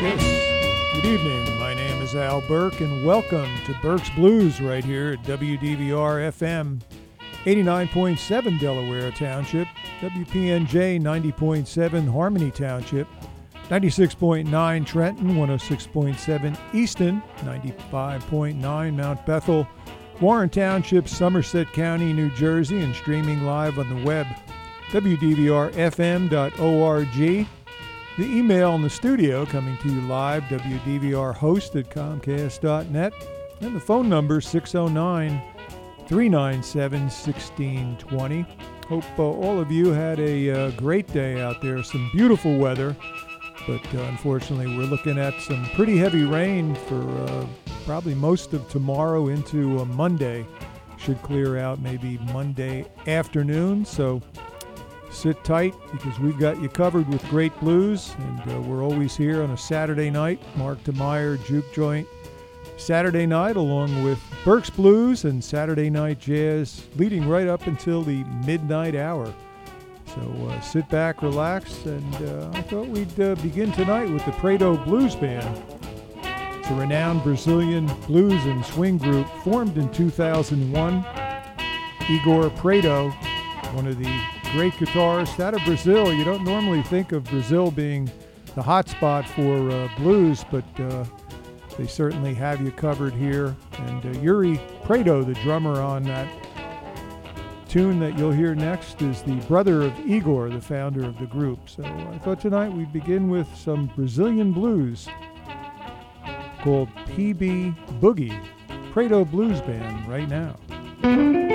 Yes. Good evening. My name is Al Burke, and welcome to Burke's Blues right here at WDVR FM 89.7 Delaware Township, WPNJ 90.7 Harmony Township, 96.9 Trenton, 106.7 Easton, 95.9 Mount Bethel, Warren Township, Somerset County, New Jersey, and streaming live on the web, wdvrfm.org. The email in the studio coming to you live, wdvrhost@comcast.net, and the phone number 609-397-1620. Hope all of you had a great day out there, some beautiful weather, but unfortunately we're looking at some pretty heavy rain for probably most of tomorrow into Monday. Should clear out maybe Monday afternoon, so sit tight because we've got you covered with great blues, and we're always here on a Saturday night, Mark DeMeyer Juke Joint Saturday night, along with Burke's Blues and Saturday Night Jazz, leading right up until the midnight hour. So sit back, relax, and I thought we'd begin tonight with the Prado Blues Band. It's a renowned Brazilian blues and swing group formed in 2001. Igor Prado, one of the great guitarist out of Brazil. You don't normally think of Brazil being the hot spot for blues, but they certainly have you covered here. And Yuri Prado, the drummer on that tune that you'll hear next, is the brother of Igor, the founder of the group. So I thought tonight we'd begin with some Brazilian blues called PB Boogie. Prado Blues Band right now.